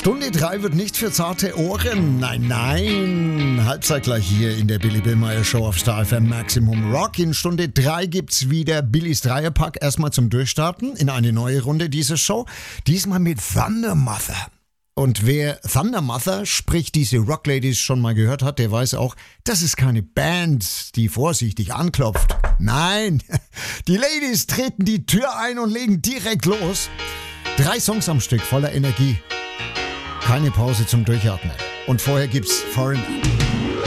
Stunde 3 wird nicht für zarte Ohren. Nein, nein. Halbzeit gleich hier in der Billy Billmeyer Show auf Star FM Maximum Rock. In Stunde 3 gibt's wieder Billys Dreierpack. Erstmal zum Durchstarten in eine neue Runde dieser Show. Diesmal mit Thunder Mother. Und wer Thunder Mother, sprich diese Rockladies, schon mal gehört hat, der weiß auch, das ist keine Band, die vorsichtig anklopft. Nein, die Ladies treten die Tür ein und legen direkt los. 3 Songs am Stück voller Energie. Keine Pause zum Durchatmen. Und vorher gibt's Foreigner.